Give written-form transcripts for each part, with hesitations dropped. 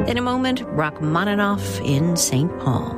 In a moment, Rachmaninoff in St. Paul.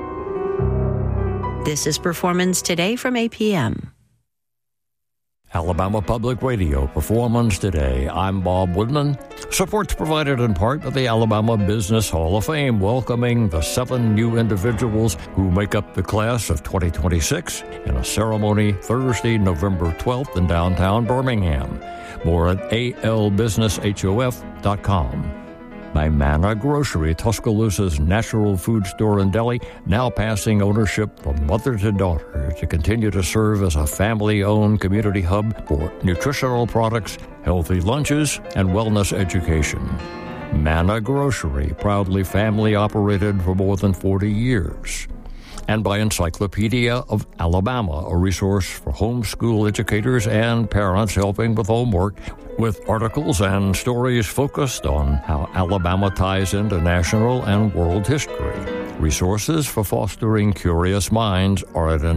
This is Performance Today from APM. Alabama Public Radio Performance Today. I'm Bob Woodman. Support's provided in part by the Alabama Business Hall of Fame, welcoming the 7 new individuals who make up the class of 2026 in a ceremony Thursday, November 12th in downtown Birmingham. More at albusinesshof.com. By Manna Grocery, Tuscaloosa's natural food store and deli, now passing ownership from mother to daughter to continue to serve as a family-owned community hub for nutritional products, healthy lunches, and wellness education. Manna Grocery, proudly family-operated for more than 40 years. And by Encyclopedia of Alabama, a resource for homeschool educators and parents helping with homework, with articles and stories focused on how Alabama ties into national and world history. Resources for fostering curious minds are at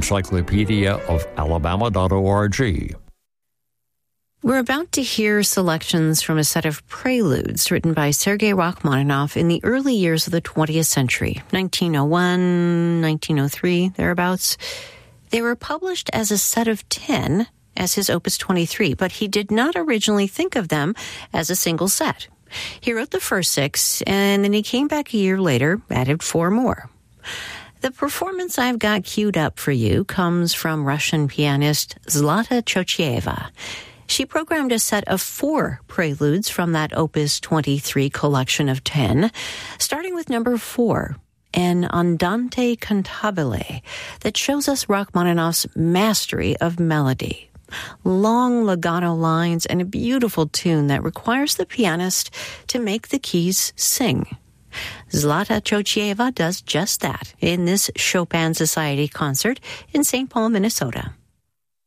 encyclopediaofalabama.org. We're about to hear selections from a set of preludes written by Sergei Rachmaninoff in the early years of the 20th century, 1901, 1903, thereabouts. They were published as a set of 10 as his Opus 23, but he did not originally think of them as a single set. He wrote the first 6, and then he came back a year later, added 4 more. The performance I've got queued up for you comes from Russian pianist Zlata Chochieva. She programmed a set of 4 preludes from that Opus 23 collection of 10, starting with number 4, an Andante cantabile that shows us Rachmaninoff's mastery of melody. Long legato lines and a beautiful tune that requires the pianist to make the keys sing. Zlata Chochieva does just that in this Chopin Society concert in St. Paul, Minnesota.